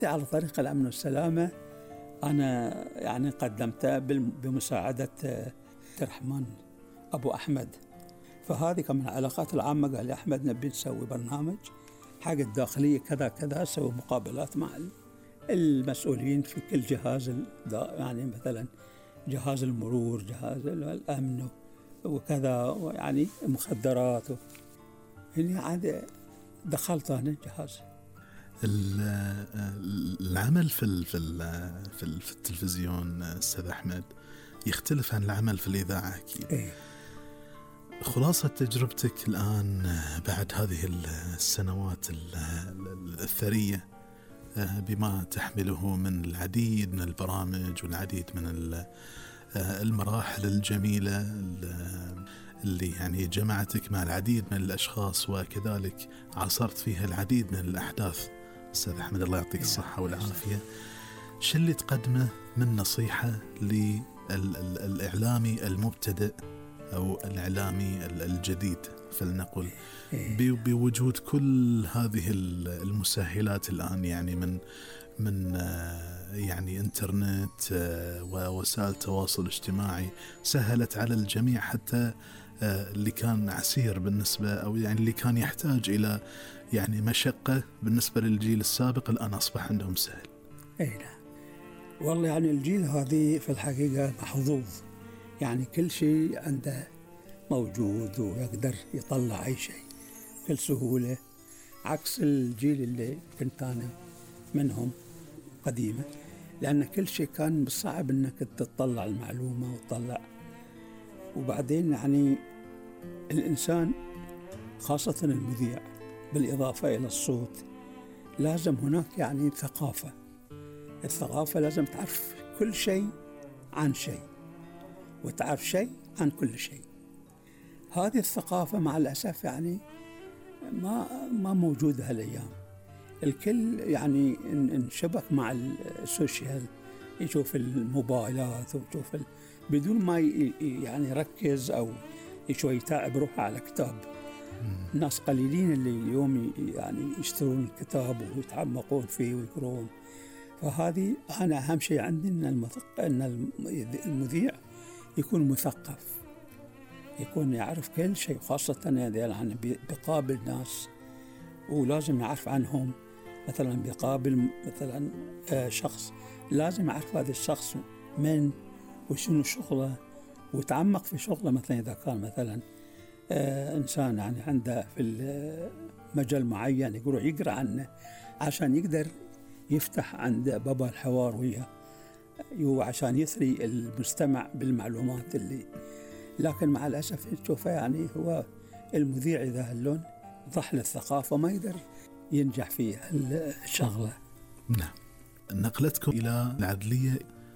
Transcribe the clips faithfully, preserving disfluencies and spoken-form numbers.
على طريق الأمن والسلامة أنا يعني قدمتها بمساعدة عبد الرحمن أبو أحمد. فهذه كان من العلاقات العامة، قال لي أحمد نبي نسوي برنامج حق الداخلية كذا كذا، سوي مقابلات مع المسؤولين في كل جهاز، يعني مثلا جهاز المرور، جهاز الأمن وكذا، يعني مخدرات. هني عاد دخلت أنا الجهاز. العمل في في في التلفزيون أستاذ أحمد يختلف عن العمل في الإذاعة أكيد. إيه. خلاصة تجربتك الآن بعد هذه السنوات الثرية بما تحمله من العديد من البرامج والعديد من المراحل الجميلة اللي يعني جمعتك مع العديد من الأشخاص، وكذلك عاصرت فيها العديد من الأحداث. أستاذ أحمد الله يعطيك الصحة والعافية، شو اللي تقدمه من نصيحة للإعلامي المبتدئ أو الإعلامي الجديد فلنقل بوجود كل هذه المسهلات الآن، يعني من من يعني إنترنت ووسائل تواصل اجتماعي سهلت على الجميع، حتى اللي كان عسير بالنسبة أو يعني اللي كان يحتاج إلى يعني مشقة بالنسبة للجيل السابق الآن أصبح عندهم سهل. أي نعم والله، يعني الجيل هذه في الحقيقة محظوظ، يعني كل شيء عنده موجود ويقدر يطلع أي شيء بكل سهولة، عكس الجيل اللي كنت أنا منهم قديمة، لأن كل شيء كان بالصعب أنك تطلع المعلومة وتطلع. وبعدين يعني الإنسان خاصة المذيع بالإضافة إلى الصوت لازم هناك يعني ثقافة. الثقافة لازم تعرف كل شيء عن شيء وتعرف شيء عن كل شيء. هذه الثقافة مع الأسف يعني ما ما موجودة هالأيام. الكل يعني انشبك مع السوشيال، يشوف الموبايلات ويشوف ال... بدون ما ي... يعني يركز أو شوي يتعب روحه على كتاب. الناس قليلين اللي اليوم يعني يشترون الكتاب ويتعمقون فيه ويقرون. فهذه أنا أهم شيء عندي إن المثق... إن المذيع يكون مثقف، يكون يعرف كل شيء، خاصة يعني بيقابل ناس ولازم يعرف عنهم. مثلا بيقابل مثلا شخص لازم يعرف هذا الشخص من وشنو شغله وتعمق في شغله. مثلا إذا كان مثلا إنسان يعني عنده في مجال معين يقول يقرأ عنه عشان يقدر يفتح عند بابا الحوار وياه وعشان يثري المستمع بالمعلومات اللي. لكن مع الأسف تشوفه يعني هو المذيع إذا هاللون ضحل الثقافة ما يقدر ينجح في الشغلة. نعم. نقلتكم إلى العدلية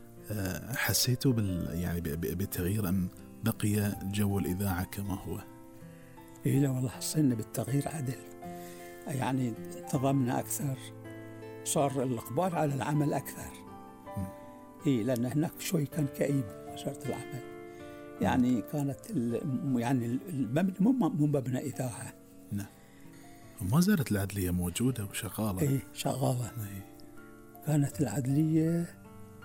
حسيتوا بال يعني بتغيير أم بقي جو الإذاعة كما هو؟ إيه لا والله حسينا بالتغيير عدل، يعني انتظمنا أكثر، صار الإقبال على العمل أكثر. إيه لأن هناك شوي كان كئيب وزارة العمل، يعني كانت يعني المبنى مو مبنى إذاعة. نعم. وما زالت العدلية موجودة وشغالة. إيه شغالة. إيه. كانت العدلية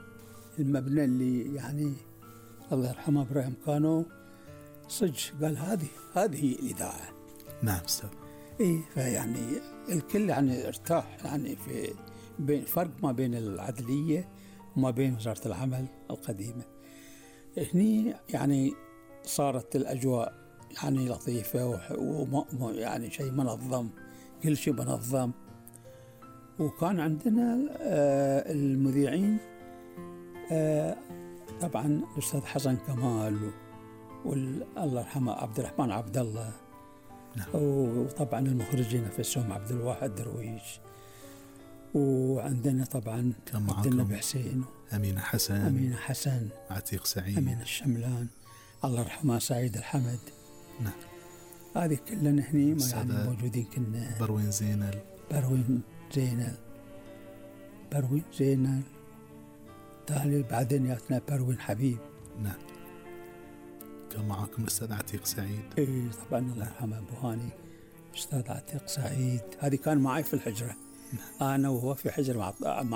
المبنى اللي يعني الله يرحمه إبراهيم كانوا صج قال هذه هذه الإذاعة. نعم أستاذ. إيه فيعني الكل يعني ارتاح يعني في بين فرق ما بين العدلية وما بين وزارة العمل القديمة. هني يعني صارت الأجواء يعني لطيفة ويعني شيء منظم، كل شيء منظم. وكان عندنا المذيعين طبعا الأستاذ حسن كمال والله يرحمه عبد الرحمن عبد الله. نعم. وطبعا المخرجين نفسهم عبد الواحد درويش، وعندنا طبعا عبد النبي حسين، أمينة حسن أمينة حسن عتيق سعيد، أمين الشملان الله يرحمه، سعيد الحمد. نعم. هذه كلنا هني ما يعني موجودين. كنا بروين زينل بروين زينل بروين زينل تالي بعدين ياتنا بروين حبيب. نعم. كان معاكم الأستاذ عتيق سعيد. إيه طبعا الله يرحمه أبو هاني أستاذ عتيق سعيد، هذه كان معي في الحجرة. نعم. أنا وهو في حجرة مع